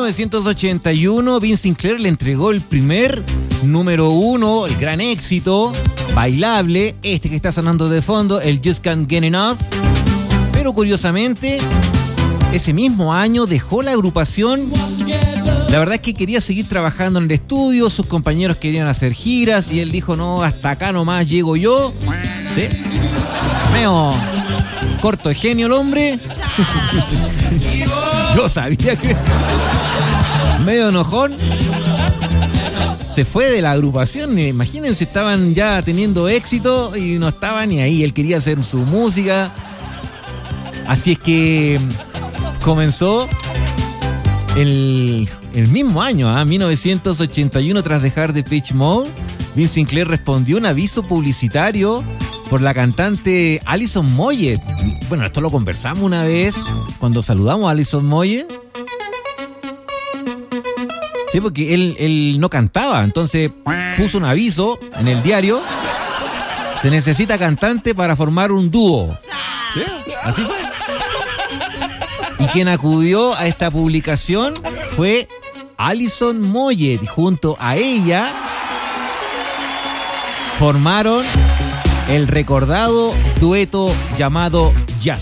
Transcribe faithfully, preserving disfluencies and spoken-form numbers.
novecientos ochenta y uno, Vince Sinclair le entregó el primer número uno, el gran éxito bailable, este que está sonando de fondo, el Just Can't Get Enough. Pero curiosamente, ese mismo año dejó la agrupación. La verdad es que quería seguir trabajando en el estudio, sus compañeros querían hacer giras y él dijo, no, hasta acá nomás llego yo. ¿Sí? Medio corto de genio el hombre. Yo sabía que... medio enojón. Se fue de la agrupación, imagínense, estaban ya teniendo éxito y no estaba ni ahí, él quería hacer su música. Así es que comenzó el, el mismo año, ¿eh? mil novecientos ochenta y uno, tras dejar Depeche Mode, Vince Sinclair respondió un aviso publicitario por la cantante Alison Moyet. Bueno, esto lo conversamos una vez cuando saludamos a Alison Moyet. Sí, porque él, él no cantaba, entonces puso un aviso en el diario. Se necesita cantante para formar un dúo. ¿Sí? Así fue. Y quien acudió a esta publicación fue Alison Moyet. Y junto a ella formaron el recordado dueto llamado